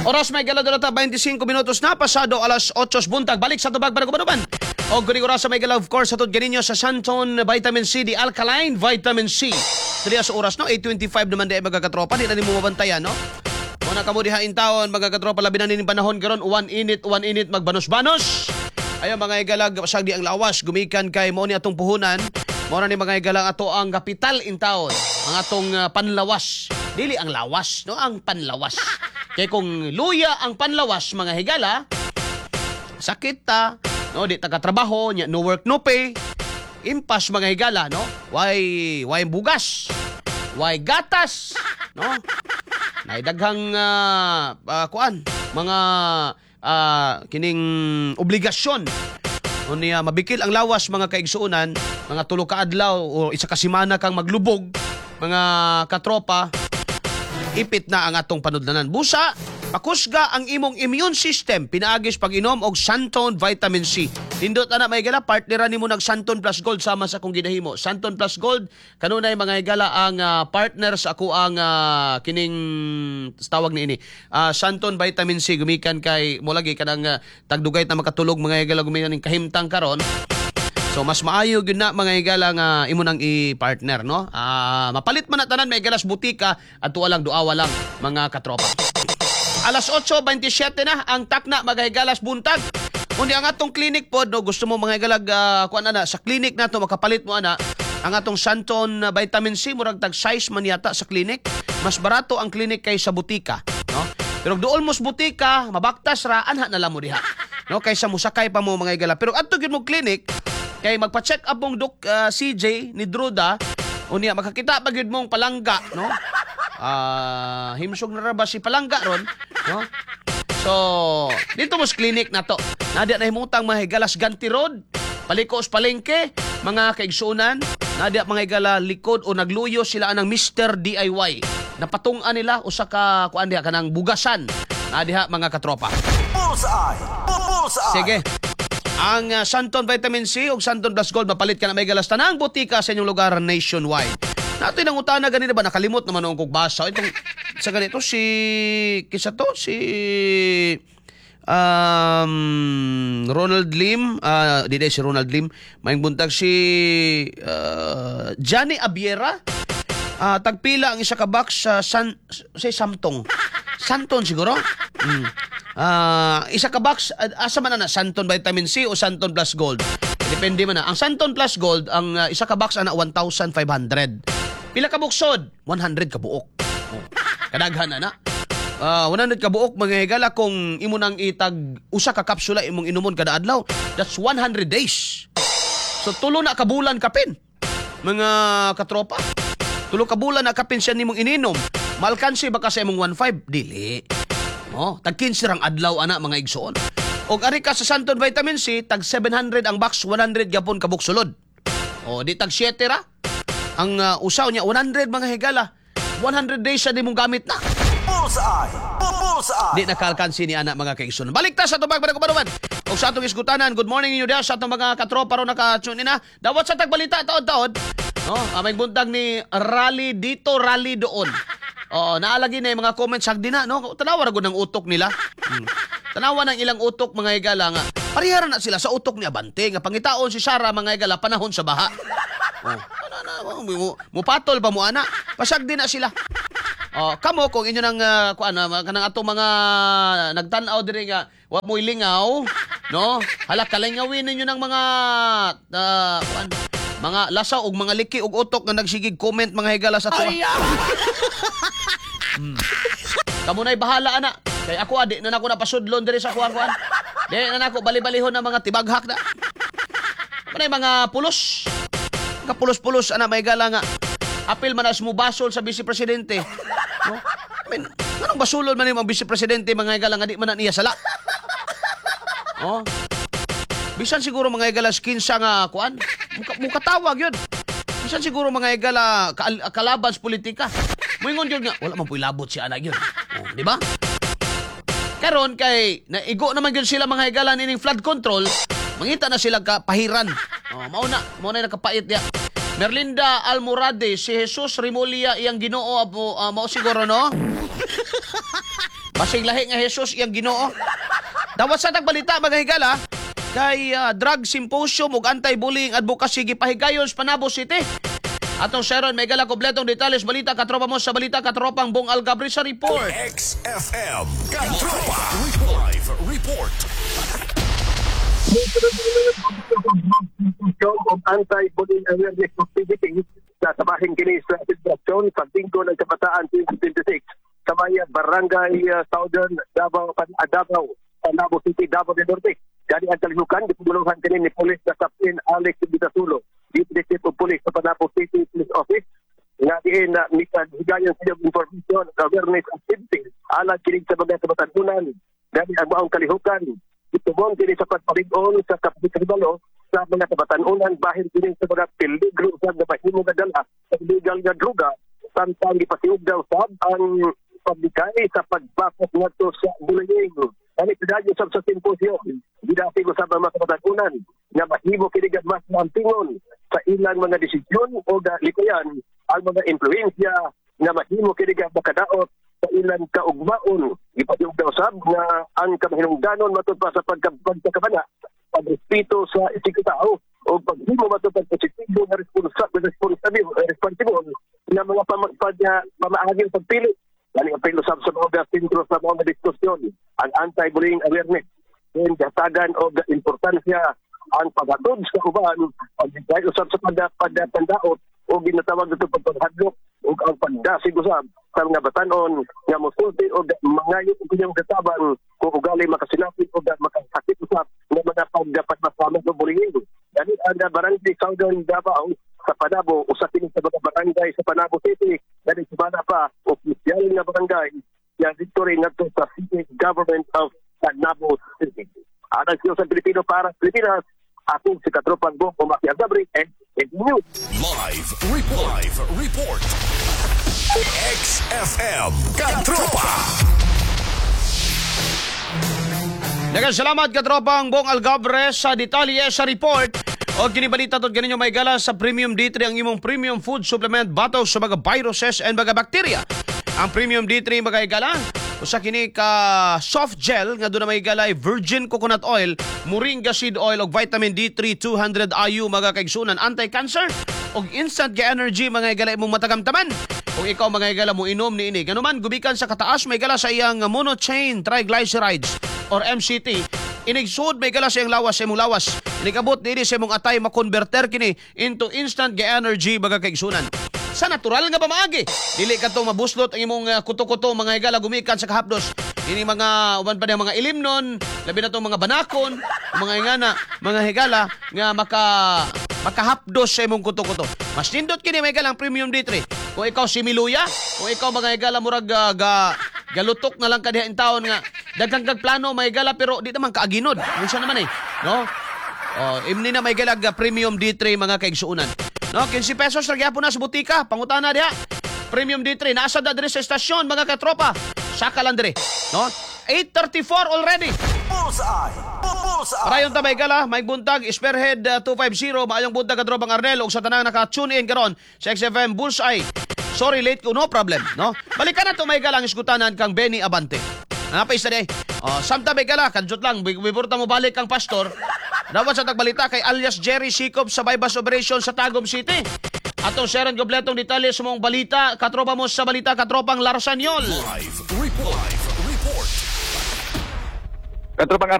Oras may gala dito 25 minutos na pasado alas 8 buntag. Balik sa tubag para kumanuman. O guni oras sa may gala of course sa tud ganinyo sa Santon Vitamin C, di Alkaline Vitamin C. Dili sa oras no 8:25 naman di magakatropa, di na nimo mabantayan no. Muna kamo diha in taon magakatropa labi na ning panahon karon 1 init magbanos-banos. Ayo mga igalag pasag di ang lawas gumikan kay mo ni atong puhunan. Mao ni mga igalang ato ang kapital in taon, ang atong panlawas. Dili ang lawas no, ang panlawas. Kay kung luya ang panlawas mga higala, sakit ta, no, di taga-trabaho, no work no pay, impas mga higala, no? Why bugas, why gatas, no? Naidaghang kuan, mga kining obligasyon. Unya mabikil ang lawas mga kaigsuonan, mga tulo ka adlaw o isa ka semana kang maglubog, mga katropa. Ipit na ang atong panudlanan. Busa, pakusga ang imong immune system. Pinaagis pag-inom og Santon Vitamin C. Nindot ana may gala, partneran nimo nag Santon Plus Gold sama sa akong ginahimo. Santon Plus Gold, kanunay mga higala ang partner sa ako ang kining tawag ni ini. Santon Vitamin C gumikan kay mo lagi kanang tagdugay na makatulog mga higala gumikan ning kahimtang karon. So mas maayo gyud na mga higala nga imo nang i-partner no. Mapalit man na tanan may galas butika at lang duawa lang mga katropa. Alas 8:27 na ang takna mga higalas buntag. Kundi ang atong clinic pod no gusto mo mga higalag kuan ana sa clinic nato makapalit mo ana ang atong Santon Vitamin C murag tag size man yata sa clinic. Mas barato ang clinic kay sa butika no. Pero dool mo sa butika mabaktas ra anha na lang mo diha. No kaysa musakay pa mo mga higala. Pero adto gyud mo clinic kay magpa-check up mong CJ ni Druda unya makakita pa gyud mong palangga no. Himsog na ra ba si palangga ron no. So dito mo sa clinic na to nadia na himutang mga higalas Ganti Road paliko sa palengke mga kaigsuonan nadia mga higala likod o nagluyo sila anang Mr. DIY napatung-an nila usa ka kuan diha kanang bugasan diha mga katropa. Bullseye. Sige. Ang Santon Vitamin C o Santon Plus Gold mapalit ka na may galas tanang butika sa inyong lugar nationwide. Nato nang utana ganina ba nakalimot naman ang kog basa itong sa ganito si Ronald Lim di si Ronald Lim maing buntag si Johnny Abiera tagpila ang isa ka box sa Samtong Santon siguro. Isa ka box asa man na Santon Vitamin C o Santon Plus Gold. Depende man na. Ang Santon Plus Gold ang isa ka box ana 1,500. Pila ka buksod? 100 ka buok. Kadaghan na. 100 ka buok mga higala kung imo nang itag usa ka kapsula imong inumon kada adlaw. That's 100 days. So tulo na ka bulan kapin. Mga katropa. Tulo ka bulan na kapin siya nimong ininom. Malkansi ba kasi imong 1,500? Dili. No, tag 15 rang adlaw ana mga igsoon. Og ari ka sa Santon Vitamin C, tag 700 ang box, 100 gyapon ka buksulod. O di tag 7 ra. Ang usaw niya 100 mga higala. 100 days siya di mong gamit na. Bullseye. Di nakalkansi ni ana mga kaigsoon. Balik ta sa tubag para kumanuman. Og sa atong isgutanan, good morning ninyo diha sa atong mga katropa ro naka-tune na. Dawat sa tagbalita taod-taod. No, may buntag ni rally dito, rally doon. Naalagi na yung mga comments sagdi na, no? Tanawa ra gud ng utok nila. Tanawa ng ilang utok mga higala nga. Parihara na sila sa utok ni Abante nga pangitaon si Sara mga higala panahon sa baha. Mupatol pa mo ana. Pasagdi na sila. Kamo kung inyo nang kanang ato mga nagtan-aw diri nga wa mo'y lingaw, no? Hala kalingawin ninyo ng mga mga lasaw ug mga liki ug utok nga nagsigig comment mga higala sa tuwa. Kamu na'y bahala ana. Kay ako adi na nako napasudlon diri sa kuan. Di na nako bali-balihon na mga tibaghak na. Manay mga pulos. Mga pulos-pulos ana may gala nga. Apil man as mo basol sa vice presidente. No? Anong basulon man ang vice presidente mga higala nga di man niya sala. Bisan siguro mga higala skin sa nga kuan. Mukatawag yun. Bisan siguro mga higala kalaban sa politika. Moingon yun nga, wala man po'y labot si anak yun. Di ba? Karon kay naigo naman yun sila mga higala nining flood control, mangita na sila kapahiran. Mauna nakapait niya. Merlinda Almorade, si Jesus Rimulya iyang Ginoo mao siguro no? Basig lahi nga Jesus iyang Ginoo. Dawat sa tagbalita mga higala kay drug symposium ug anti-bullying advocacy gipahigayon sa Panabo City. Atong sharon may gala kompletong detalles balita katropa mo sa balita katropang Bong Algabri sa report. XFM Katropa Live Report. Of anti-bullying awareness activities sa sabahin kini sa sitwasyon sa Tingko ng Kabataan 2026 sa may Barangay Southern Davao, Panabo City, Davao del Norte. Gani ang kalihukan, dipumuluhan kini ni Police na Captain Alex Bitasulo, District of Police sa Panabo City Police Office. Nga diin na higayon sa information awareness activities alang kini sa mga kabatanunan. Gani ang maong kalihukan, itubon kini sa pagpabig-on sa kapitibalo sa mga kabatanunan bahin kini sa mga peligro sa mahimo nga dala sa illegal nga droga samtang gipasiug daw sab ang pagbikay sa pagbakot ngadto sa bullying. Ani pinagi sa simposyon gidati ko sa mga kabatanunan nga mahimo kini mas mampingon sa ilang mga desisyon o likayan ang mga impluwensya nga mahimo kini makadaot sa ilang kaugmaon. Ipatiug daw sab nga ang kamahinungdanon matud pa sa pagkakabana pagrespeto sa isikitao o paghimo matupad positibo na responsible na mga pamaahaging pagpili. Galing ang pilo sa mga sentro sa mga diskusyon ang anti-bullying awareness and datagan o importansya ang paghatod sa uban pagbigay usab sa pagdapandaot o ginatawag ito pagpaghadlok o ang pagdasig usab sa mga batanon nga mosulti o mangayo og inyong katabang kung ugali makasinapit o makasakit usab ng mga pagpasama sa bullying. Dali ang Barangay Southern Davao sa Panabo o sa pining sa mga barangay sa Panabo City dali sumana pa opisyal nga barangay nga victory ngadto sa City Government of Panabo City. Alang siyo sa Pilipino para Pilipinas, ako si Katropang Bong Algabri Algabri and News. Live Report. XFM Katropa. Nagasalamat katropang Bong Algabri sa detalye sa report. O kinibalita tot ganinyo may gala sa Premium D3 ang imong premium food supplement batok sa mga viruses and mga bacteria. Ang Premium D3 mga igala usa kini ka soft gel nga doon na may galay virgin coconut oil, moringa seed oil ug vitamin D3 200 IU mga kaigsunan anti-cancer ug instant ga energy mga igala imong matagamtaman. Kung ikaw mga igala mo inom niini ganuman gubikan sa kataas may gala sa iyang monochain triglycerides or MCT. Inigsud may gala sa iyang lawas sa imong lawas. Inikabot dili sa imong atay makonverter kini into instant ga energy mga kaigsunan. Sa natural nga pamaagi. Dili ka to mabuslot ang imong kuto-kuto mga higala gumikan sa kahapdos. Ini mga uban pa ng mga ilimnon, labi na tong mga banakon, mga ingana, mga higala nga makahapdos sa imong kuto-kuto. Mas nindot kini may galang Premium D3. Kung ikaw si Miluya, kung ikaw mga higala murag galutok na lang kadiha in taon nga daghang plano may higala pero di naman kaaginod. Unsa naman no? Imni na may galag Premium D3 mga kaigsuunan. No, 15 pesos na gyapon na sa butika, pangutana diha. Premium D3 nasa da diri sa estasyon mga katropa. Saka lang diri, no? 8:34 already. Bullseye. Parayon ta may gala, may buntag Spearhead 250, maayong buntag katropang Arnel ug sa tanang naka-tune in karon sa XFM Bullseye. Sorry late ko, no problem, no? Balikan na to may galang iskutanan kang Benny Abante. Napay sa day. Samta may gala, kanjot lang, biburta mo balik kang pastor. Dapat sa tagbalita kay alias Jerry Sikop sa bypass operation sa Tagum City. Atong sharon kompletong detalye sa mong balita, katropa mo sa balita katropang Larsanyol. Live Report. Katropang